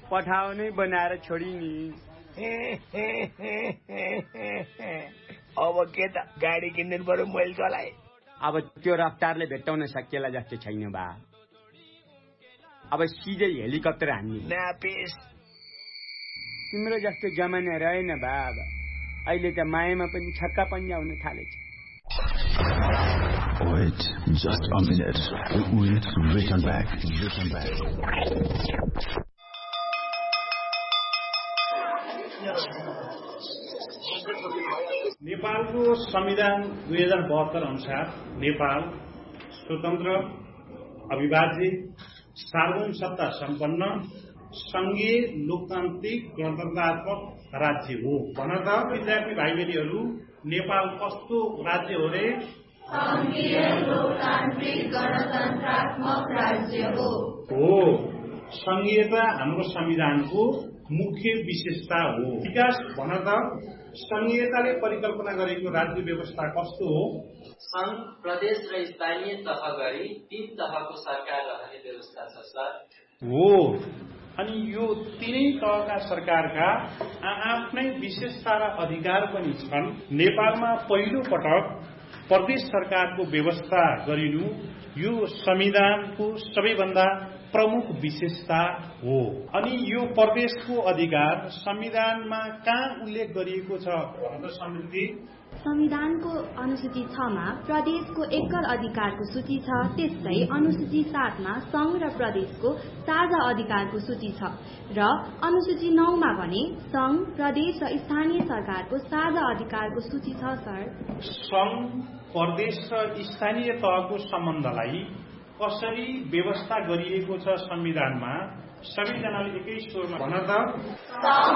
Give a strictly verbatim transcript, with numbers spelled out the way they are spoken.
पठाओ नै बनाएर छोडी नि। अब के त गाडी किन्नु पर्यो मैले चलाए। अब त्यो रफ्तारले भेट्टाउन सकिएला जस्तो छैन बा। अब सिधै हेलिकप्टर हान्ने। नापिस तिम्रो जस्तो जमाना रहेन बाबा। अहिले त मायामा पनि छक्का पन्जाउन थालेछ। Wait just a minute. Wait, return back. Return back. नेपालको संविधान दुई हजार बहत्तर अनुसार नेपाल स्वतन्त्र, अविभाज्य, सार्वभौम सत्ता सम्पन्न, संघीय लोकतान्त्रिक गणतन्त्रात्मक राज्य हो। भन त विद्यार्थी भाइ बहिनीहरू, नेपाल कस्तो राज्य हो रे? संघीय लोकतान्त्रिक गणतन्त्रात्मक राज्य हो। हो, संघीयता हाम्रो संविधानको मुख्य विशेषता हो। विकास भन त संघीयताले परिकल्पना गरेको राज्य व्यवस्था कस्तो हो? संघ, प्रदेश र स्थानीय तह गरी तीन तहको सरकार रहने व्यवस्था छ सर। हो, अनि यो तीनै तहका सरकारका आफ्नै विशेषता र अधिकार पनि छन्। नेपालमा पहिलो पटक प्रदेश सरकारको व्यवस्था गरिनु यो संविधानको सबैभन्दा प्रमुख विशेषता हो। अनि यो प्रदेशको अधिकार संविधानमा कहाँ उल्लेख गरिएको छ भन्दा समृद्धि? संविधानको अनुसूची छ मा प्रदेशको एकल अधिकारको सूची छ। त्यस्तै अनुसूची सात मा संघ र प्रदेशको साझा अधिकारको सूची छ र अनुसूची नौ मा भने संघ, प्रदेश र स्थानीय सरकारको साझा अधिकारको सूची छ सर। संघ, प्रदेश र स्थानीय तहको सम्बन्धलाई कसरी व्यवस्था गरिएको छ संविधानमा? सबैजनाले एकै स्वरमा भन त। संघ